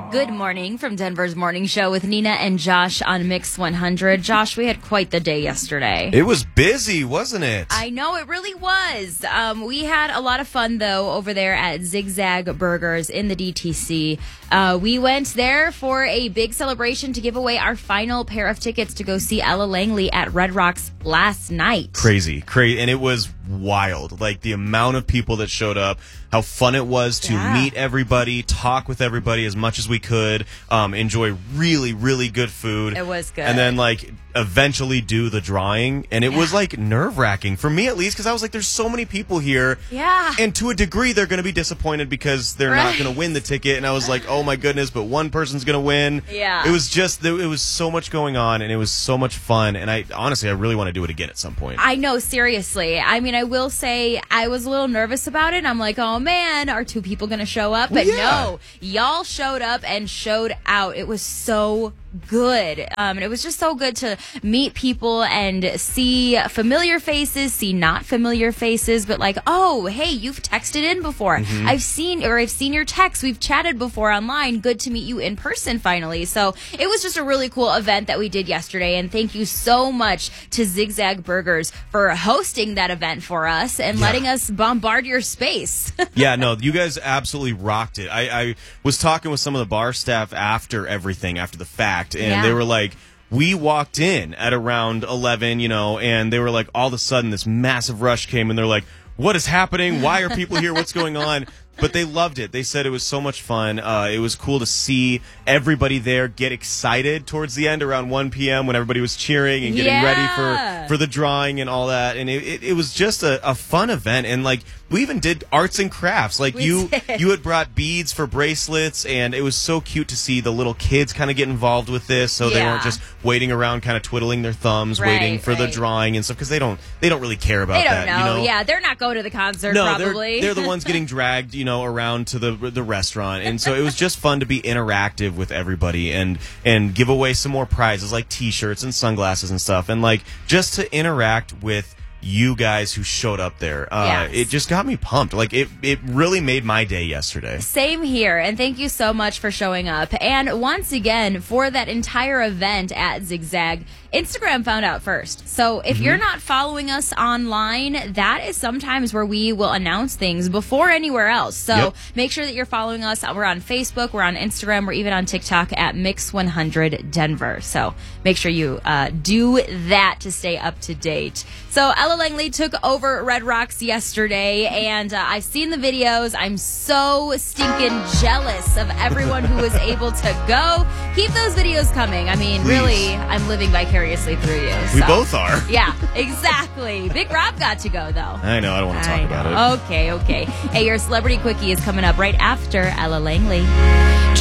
Good morning from Denver's Morning Show with Nina and Josh on Mix 100. Josh, we had quite the day yesterday. It was busy, wasn't it? I know, it really was. We had a lot of fun, though, over there at Zigzag Burgers in the DTC. We went there for a big celebration to give away our final pair of tickets to go see Ella Langley at Red Rocks last night. Crazy. And it was wild. Like, the amount of people that showed up, how fun it was to meet everybody, talk with everybody as much as we could, enjoy really, really good food. It was good. And then, like, eventually do the drawing. And it was, like, nerve-wracking, for me at least, because I was like, there's so many people here. Yeah. And to a degree, they're going to be disappointed because they're not going to win the ticket. And I was like, oh, my goodness, but one person's going to win. Yeah. It was just, it was so much going on, and it was so much fun. And I really want to do it again at some point. I know, seriously. I mean, I will say I was a little nervous about it. I'm like, oh, man, are two people going to show up? But no, y'all showed up and showed out. It was so good. And it was just so good to meet people and see familiar faces, see not familiar faces, but like, oh, hey, you've texted in before. I've seen your texts. We've chatted before online. Good to meet you in person finally. So it was just a really cool event that we did yesterday. And thank you so much to Zigzag Burgers for hosting that event for us and letting us bombard your space. Yeah, no, you guys absolutely rocked it. I was talking with some of the bar staff after the fact, and they were like, we walked in at around 11, and they were like, all of a sudden this massive rush came, and they're like, what is happening? Why are people here? What's going on? But they loved it. They said it was so much fun. It was cool to see everybody there get excited towards the end around 1 p.m. when everybody was cheering and getting ready for the drawing and all that. And it was just a fun event. And, like, we even did arts and crafts. Like, you had brought beads for bracelets, and it was so cute to see the little kids kind of get involved with this, so they weren't just waiting around kind of twiddling their thumbs, waiting for the drawing and stuff, because they don't really care about that. They don't know. Yeah, they're not going to the concert, probably. They're the ones getting dragged, around to the restaurant. And so it was just fun to be interactive with everybody and give away some more prizes like T-shirts and sunglasses and stuff, and like just to interact with you guys who showed up there. It just got me pumped. Like, it really made my day yesterday. Same here, and thank you so much for showing up. And once again, for that entire event at Zigzag, Instagram found out first. So if you're not following us online, that is sometimes where we will announce things before anywhere else. So make sure that you're following us. We're on Facebook, we're on Instagram, we're even on TikTok at Mix100 Denver. So make sure you do that to stay up to date. So Ella Langley took over Red Rocks yesterday, and I've seen the videos. I'm so stinking jealous of everyone who was able to go. Keep those videos coming. I mean, really, I'm living vicariously through you. We both are. Yeah, exactly. Big Rob got to go, though. I know. I don't want to talk about it. Okay. Hey, your Celebrity Quickie is coming up right after Ella Langley.